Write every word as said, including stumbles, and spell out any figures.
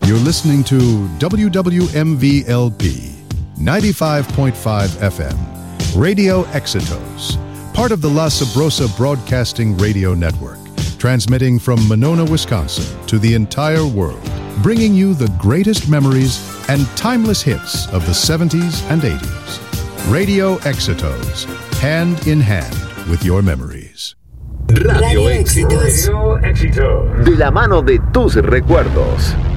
You're listening to W W M V L P, ninety-five point five F M, Radio Éxitos, part of the La Sabrosa Broadcasting Radio Network, transmitting from Monona, Wisconsin, to the entire world, bringing you the greatest memories and timeless hits of the seventies and eighties. Radio Éxitos, hand in hand with your memories. Radio Éxitos. Radio Éxitos. De la mano de tus recuerdos.